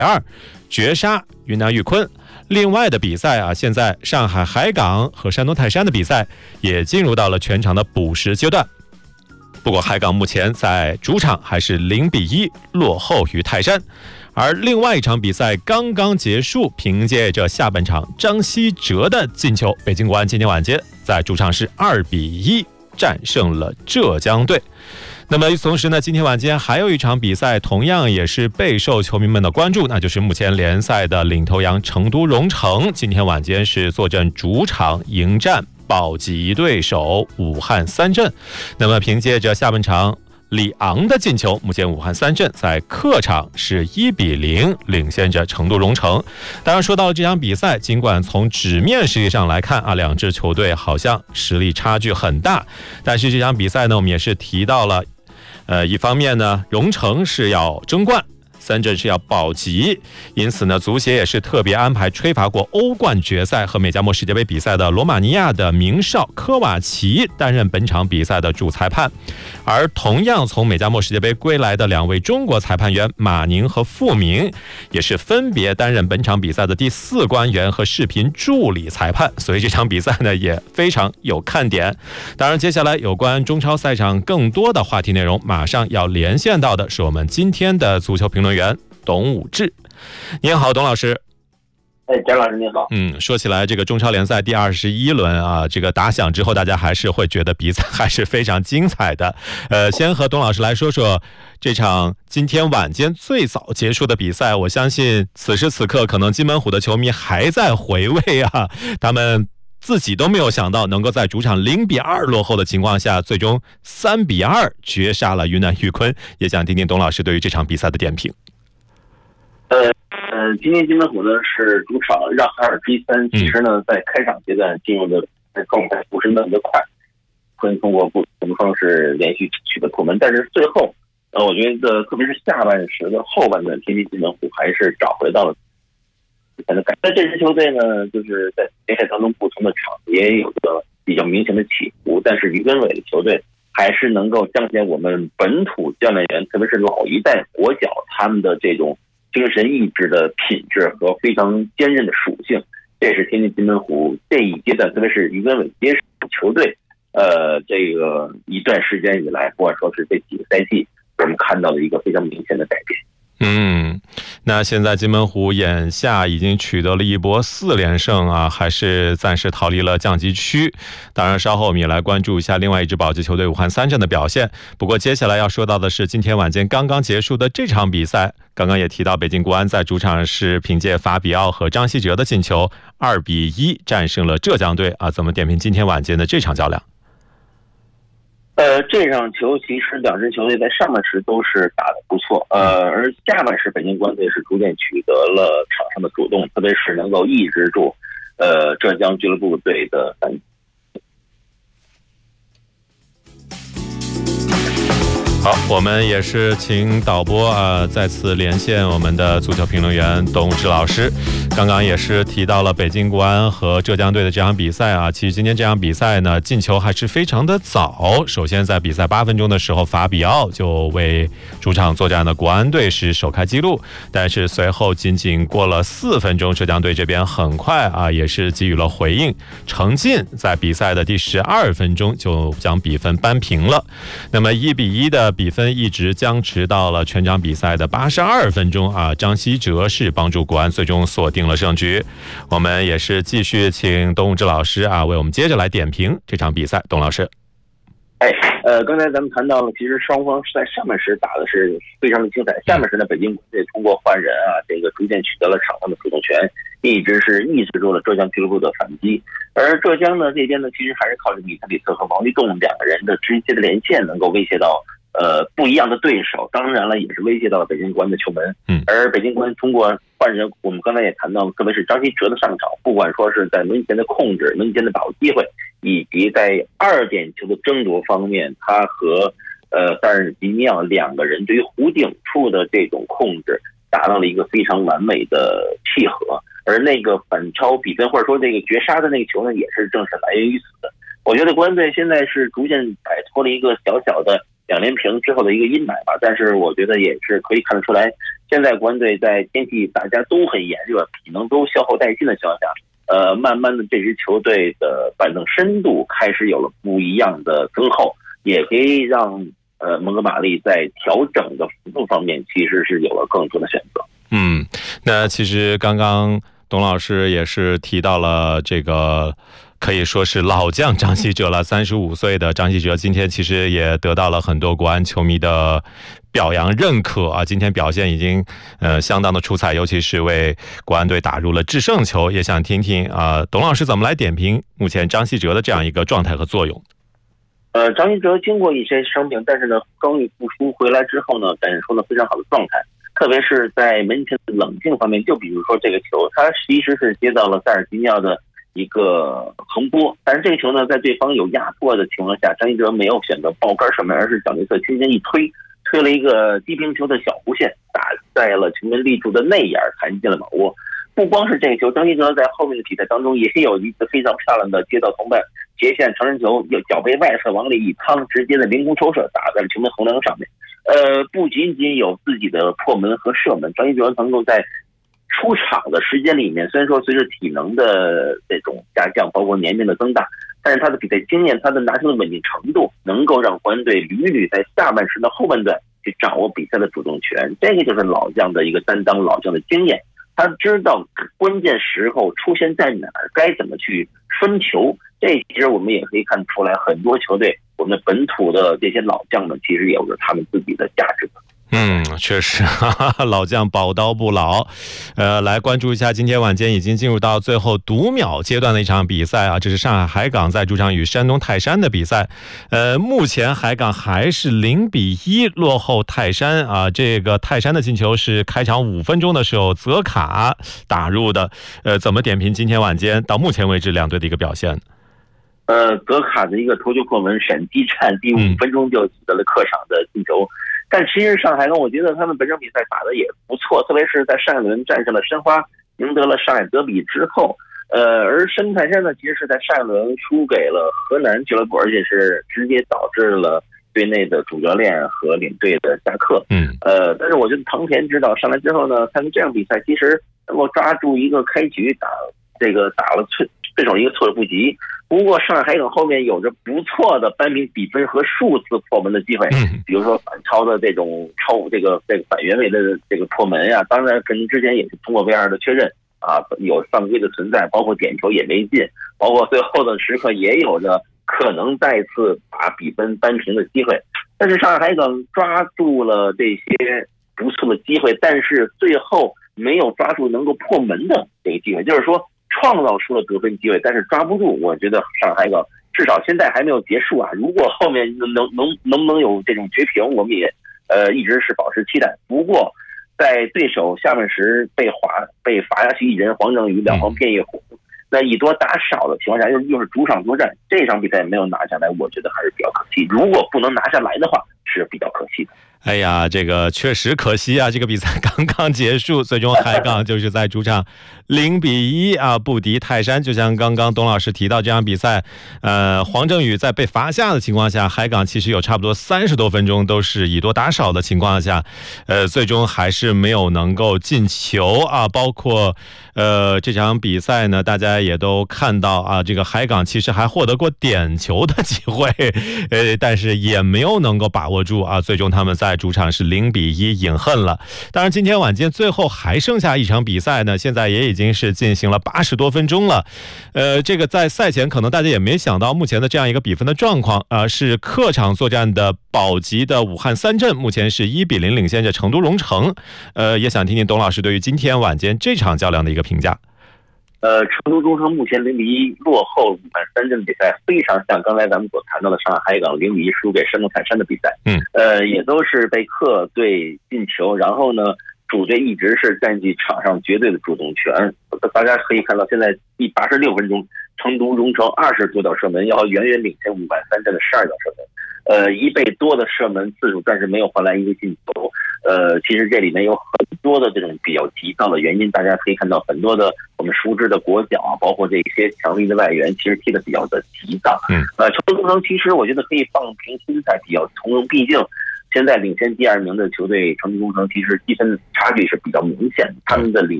100-2绝杀云南玉坤。另外的比赛啊，现在上海海港和山东泰山的比赛也进入到了全场的补时阶段。不过海港目前在主场还是0-1落后于泰山。而另外一场比赛刚刚结束，凭借着下半场张稀哲的进球，北京国安今天晚间在主场是2-1战胜了浙江队。那么与此同时呢，今天晚间还有一场比赛同样也是备受球迷们的关注，那就是目前联赛的领头羊成都蓉城，今天晚间是坐镇主场迎战保级对手武汉三镇。那么凭借着下半场里昂的进球，目前武汉三镇在客场是1-0领先着成都蓉城。当然说到了这场比赛，尽管从纸面实力上来看啊，两支球队好像实力差距很大，但是这场比赛呢，我们也是提到了一方面呢，蓉城是要争冠，三镇是要保级，因此呢，足协也是特别安排吹罚过欧冠决赛和美加墨世界杯比赛的罗马尼亚的名哨科瓦奇担任本场比赛的主裁判。而同样从美加墨世界杯归来的2位中国裁判员马宁和傅明，也是分别担任本场比赛的第4官员和视频助理裁判，所以这场比赛呢也非常有看点。当然接下来有关中超赛场更多的话题内容，马上要连线到的是我们今天的足球评论员董武志。您好，董老师。 贾老师您好。 说起来这个中超联赛第21轮啊，这个打响之后，大家还是会觉得比赛还是非常精彩的。先和董老师来说说这场今天晚间最早结束的比赛，我相信此时此刻可能金门虎的球迷还在回味啊，他们自己都没有想到能够在主场0-2落后的情况下，最终3-2绝杀了云南玉坤。也想听听董老师对于这场比赛的点评。 今天金门虎呢是主场让海尔追3，其实呢在开场阶段进入的状态不是那么的快，会通过不同方式连续取得破门，但是最后我觉得特别是下半时的后半段，天津金门虎还是找回到了之前的感觉。那这支球队呢，就是在联赛当中不同的场也有着比较明显的起伏，但是于根伟的球队还是能够彰显我们本土教练员，特别是老一代国脚他们的这种精神意志的品质和非常坚韧的属性。这是天津金门虎这一阶段，特别是于根伟接手球队这个一段时间以来，或者说是这几个赛季，我们看到了一个非常明显的改变。 那现在金门虎眼下已经取得了一波4连胜啊，还是暂时逃离了降级区。当然稍后我们也来关注一下另外一支保级球队武汉三镇的表现。不过接下来要说到的是今天晚间刚刚结束的这场比赛，刚刚也提到北京国安在主场是凭借法比奥和张稀哲的进球2-1战胜了浙江队啊。怎么点评今天晚间的这场较量？ 这场球其实两支球队在上半时都是打得不错，而下半时北京国安队是逐渐取得了场上的主动，特别是能够抑制住浙江俱乐部队的反击。 好，我们也是请导播再次连线我们的足球评论员董武志老师。刚刚也是提到了北京国安和浙江队的这场比赛啊，其实今天这场比赛呢，进球还是非常的早。首先在比赛8分钟的时候，法比奥就为主场作战的国安队是首开纪录，但是随后仅仅过了4分钟，浙江队这边很快也是给予了回应，程进在比赛的第12分钟就将比分扳平了。那么1-1的比分一直僵持到了全场比赛的82分钟啊，张稀哲是帮助国安最终锁定了胜局。我们也是继续请董武志老师为我们接着来点评这场比赛。董老师。 刚才咱们谈到了，其实双方在上半时打的是非常的精彩，下半时呢，北京国安队通过换人这个逐渐取得了场上的主动权，一直是抑制住了浙江俱乐部的反击。而浙江呢这边呢，其实还是靠着米特里特和王立栋2个人的直接的连线，能够威胁到不一样的对手，当然了，也是威胁到了北京国安的球门。而北京国安通过换人，我们刚才也谈到了，特别是张稀哲的上场，不管说是在门前的控制、门前的把握机会，以及在2点球的争夺方面，他和塞尔吉尼奥2个人对于弧顶处的这种控制，达到了一个非常完美的契合。而那个反超比分或者说这个绝杀的那个球呢，也是正是来源于此的。我觉得国安队现在是逐渐摆脱了一个小小的2连平之后的一个阴霾吧，但是我觉得也是可以看得出来， 现在国安队在天气大家都很炎热，体能都消耗殆尽的情况下，慢慢的这支球队的板凳深度开始有了不一样的增厚，也可以让蒙哥马利在调整的幅度方面其实是有了更多的选择。 那其实刚刚董老师也是提到了这个可以说是老将张稀哲了，35岁的张稀哲今天其实也得到了很多国安球迷的表扬认可啊，今天表现已经相当的出彩，尤其是为国安队打入了制胜球。也想听听董老师怎么来点评目前张稀哲的这样一个状态和作用。 张稀哲经过一些伤病，但是呢刚一复出回来之后呢，展现出了非常好的状态，特别是在门前的冷静方面。就比如说这个球，他其实是接到了塞尔吉尼奥的一个横拨，但是这个球呢，在对方有压迫的情况下，张稀哲没有选择爆杆射门，而是脚内侧轻轻一推了一个低平球的小弧线，打在了球门立柱的内沿，弹进了网窝。不光是这个球，张稀哲在后面的比赛当中也有一次非常漂亮的接到同伴斜线长人球，脚背外侧往里一趟，直接的凌空抽射打在了球门横梁上面。不仅仅有自己的破门和射门，张稀哲能够在出场的时间里面，虽然说随着体能的这种下降，包括年龄的增大，但是他的比赛经验，他的拿球的稳定程度，能够让国安队屡屡在下半时的后半段去掌握比赛的主动权。这个就是老将的一个担当，老将的经验，他知道关键时候出现在哪儿，该怎么去分球。这其实我们也可以看出来，很多球队我们本土的这些老将们，其实也有着他们自己的价值的。 确实，老将宝刀不老。来关注一下今天晚间已经进入到最后读秒阶段的一场比赛啊，这是上海海港在主场与山东泰山的比赛。目前海港还是0-1落后泰山啊。这个泰山的进球是开场5分钟的时候泽卡打入的。怎么点评今天晚间到目前为止两队的一个表现？ 泽卡的一个头球破门闪击战，第5分钟就取得了客场的进球。但其实上海呢，我觉得他们本场比赛打得也不错，特别是在上一轮战胜了申花，赢得了上海德比之后，而山东泰山呢，其实是在上一轮输给了河南俱乐部，而且是直接导致了队内的主教练和领队的下课。但是我觉得唐田指导上来之后呢，他们这样比赛其实能够抓住一个开局，打了对手一个措手不及。不过上海海港后面有着不错的扳平比分和数次破门的机会，比如说反超的这种这个反越位的这个破门呀，当然可能之前也是通过 VR 的确认啊，有犯规的存在，包括点球也没进，包括最后的时刻也有着可能再次把比分扳平的机会。但是上海海港抓住了这些不错的机会，但是最后没有抓住能够破门的这个机会，就是说创造出了得分机会，但是抓不住。我觉得上海海港至少现在还没有结束啊！如果后面能不能有这种绝平，我们也一直是保持期待。不过在对手下半时被罚下去一人，黄正宇两方变一红，那以多打少的情况下，又是主场作战，这场比赛没有拿下来，我觉得还是比较可惜。如果不能拿下来的话，是比较可惜的。 哎呀，这个确实可惜啊！这个比赛刚刚结束，最终海港就是在主场0-1啊不敌泰山。就像刚刚董老师提到，这场比赛，黄正宇在被罚下的情况下，海港其实有差不多30多分钟都是以多打少的情况下，最终还是没有能够进球啊。包括这场比赛呢，大家也都看到啊，这个海港其实还获得过点球的机会，但是也没有能够把握住啊。最终他们在主场是0-1饮恨了。当然今天晚间最后还剩下一场比赛呢，现在也已经是进行了80多分钟了。这个在赛前可能大家也没想到目前的这样一个比分的状况是客场作战的保级的武汉三镇目前是1-0领先着成都蓉城。也想听听董老师对于今天晚间这场较量的一个评价。 成都蓉城目前0-1落后武汉三镇比赛，非常像刚才咱们所谈到的上海海港0-1输给山东泰山的比赛。也都是被客队进球，然后呢，主队一直是占据场上绝对的主动权。大家可以看到，现在第86分钟，成都蓉城20多脚射门，要远远领先武汉三镇的12脚射门。1倍多的射门次数，但是没有换来一个进球。其实这里面有很多的这种比较急躁的原因，大家可以看到很多的我们熟知的国脚啊，包括这些强力的外援，其实踢得比较的急躁。成都蓉城其实我觉得可以放平心态，比较从容，毕竟现在领先第2名的球队成吉工程，其实积分差距是比较明显的，他们的领